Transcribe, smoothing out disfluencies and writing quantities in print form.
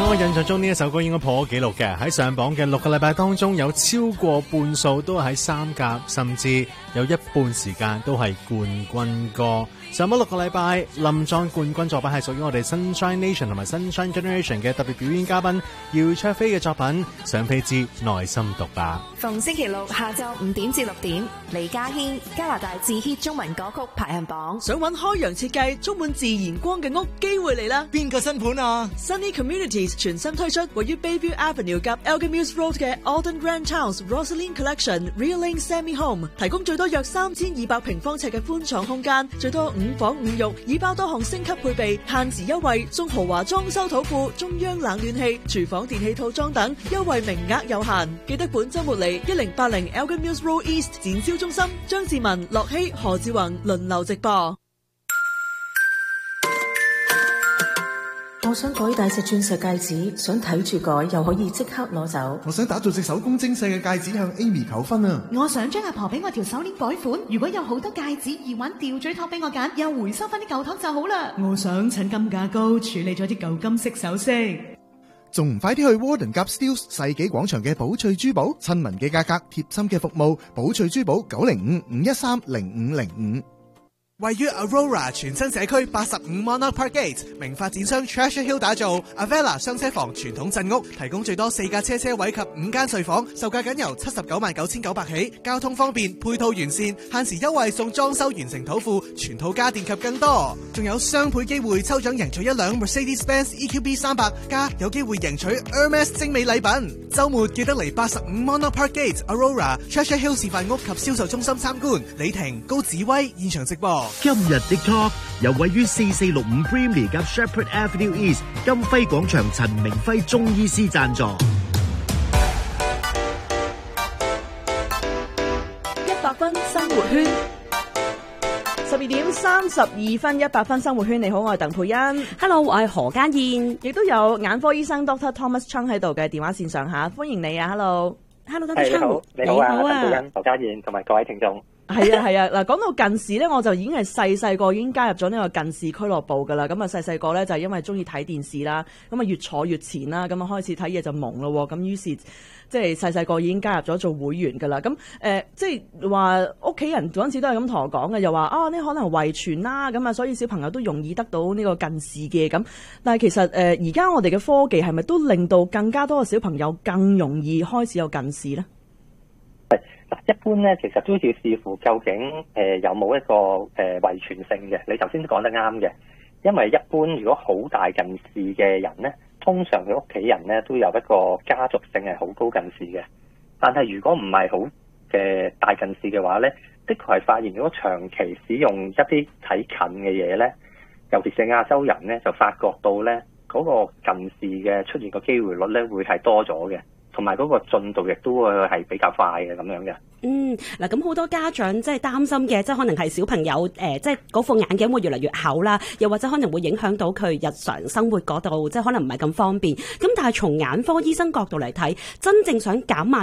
我印象中呢一首歌應該破咗紀錄嘅，喺上榜嘅6個禮拜當中，有超過半數都係3甲，甚至有一半時間都係冠軍歌。上榜6個禮拜，林莊冠軍作品係屬於我哋 Sunshine Nation 同埋 Sunshine Generation 嘅特別表演嘉賓姚焯菲嘅作品《想飛之內心獨白》。 逢星期六下晝5點至6點，李家軒加拿大自 hit 中文歌曲排行榜。 想揾開揚設計充滿自然光嘅屋，機會嚟啦！ 邊個新盤啊？ Sunny Communities 全新推出位於 Bayview Avenue 及 Elgin Mills Road 嘅 Alden Grand House Rosaline Collection Real Link Semi Home， 提供最多約3200平方尺嘅寬敞空間，最多5房5浴，已包多項升級配備，限時優惠送豪華裝修土庫、中央冷暖氣、廚房電器套裝等，優惠名額有限。記得本周末嚟1080 Elgin Mills Road East 展銷中心，張志文、樂希、何志宏輪流直播。 我想改大隻鑽石戒指，想睇住改又可以即刻攞走。 我想打造隻手工精細嘅戒指向 Amy 求婚啊！ 我想將阿婆俾我條手鏈改款，如果有好多戒指、耳環、吊墜托俾我揀，又回收翻啲舊托就好啦。 我想趁金價高處理咗啲舊金飾首飾， 仲唔快啲去 Warden Gap Steeles 世紀廣場嘅寶翠珠寶，親民嘅價格，貼心嘅服務，寶翠珠寶905-513-0505。 位於 Aurora 全新社區85 Monarch Park Gate， 名發展商 Treasure Hill 打造 Avella 雙車房傳統鎮屋，提供最多4架車位及5間睡房，售價僅由799900起，交通方便，配套完善，限時優惠送裝修完成土庫、全套家電及更多，仲有雙倍機會抽獎贏取1輛 Mercedes-Benz EQB 300，加有機會贏取 Hermes 精美禮品。週末記得嚟85 Monarch Park Gate Aurora Treasure Hill 示範屋及銷售中心參觀。李婷、高子威現場直播。 今日的 Talk 由位於4465 Brimley 及 Shepherd Avenue East 金輝廣場陳明輝中醫師贊助。 100分生活圈，12點32分，100分生活圈。你好，我係鄧佩欣。 Hello， 我係何家燕。 亦都有眼科醫生 Dr. Thomas Chung 喺度嘅電話線上下，歡迎你啊 ！Hello，Dr. Chung， 你好啊，鄧佩欣、何家燕同埋各位聽眾。 係啊嗱，講到近視咧，我就已經係細個已經加入咗呢個近視俱樂部噶啦。咁啊細個咧就係因為中意睇電視啦，咁啊越坐越前啦，咁啊開始睇嘢就蒙咯。咁於是即係細個已經加入咗做會員噶啦。咁即係話屋企人嗰陣時都係咁同我講嘅，又話呢可能遺傳啦，咁啊所以小朋友都容易得到呢個近視嘅。咁但係其實而家我哋嘅科技係咪都令到更加多嘅小朋友更容易開始有近視咧？ 一般咧，其實都要視乎究竟有冇一個遺傳性嘅。你頭先都講得啱嘅，因為一般如果好大近視嘅人咧，通常佢屋企人咧都有一個家族性係好高近視嘅。但係如果唔係好大近視嘅話咧，的確係發現如果長期使用一啲睇近嘅嘢咧，尤其是亞洲人咧，就發覺到咧嗰個近視嘅出現個機會率咧會係多咗嘅。同埋嗰個進度亦都會係比較快嘅咁樣嘅。 嗱咁好多家長即係擔心嘅，即係可能係小朋友即係嗰副眼鏡會越嚟越厚啦，又或者可能會影響到佢日常生活嗰度，即係可能唔係咁方便。咁但係從眼科醫生角度嚟睇，真正想減慢